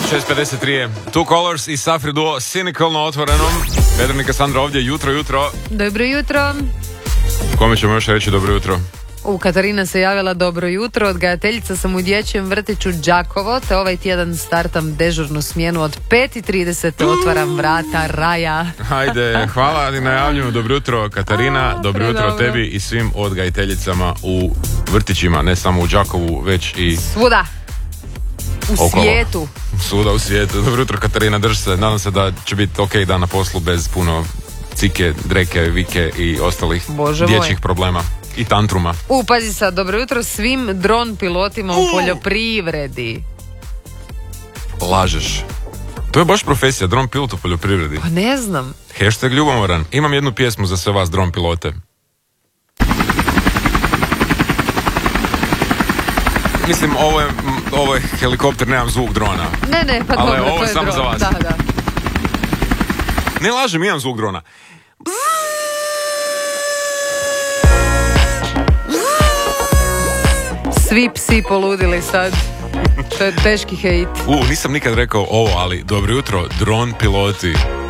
6:53 je Two Colors i Safri Duo Cynical na Otvorenom. Vedrnik Kassandra ovdje, jutro. Dobro jutro. Kome ćemo još reći dobro jutro? Katarina se javila dobro jutro, odgajateljica sam u dječjem vrtiću Đakovo, te ovaj tjedan startam dežurnu smjenu od 5:30, otvaram vrata raja. Hajde, hvala na najavljanju, dobro jutro Katarina, dobro jutro tebi i svim odgajiteljicama u vrtićima, ne samo u Đakovu, već i svuda. Svijetu. Svuda u svijetu. Dobro jutro Katarina, drži se, nadam se da će biti ok dan na poslu bez puno cike, dreke, vike i ostalih dječjih problema i tantruma. Pazi sad, dobro jutro svim dron pilotima u poljoprivredi. Lažeš. To je baš profesija, dron pilot u poljoprivredi. Pa ne znam. Hashtag ljubomoran. Imam jednu pjesmu za sve vas dron pilote. Mislim, ovo je helikopter, nemam zvuk drona. Ne, pa ali dobro, ovo to je samo dron. za vas. Da. Ne lažem, imam zvuk drona. Svi psi poludili sad. To je teški hejt. Nisam nikad rekao ovo, ali dobro jutro, dron piloti.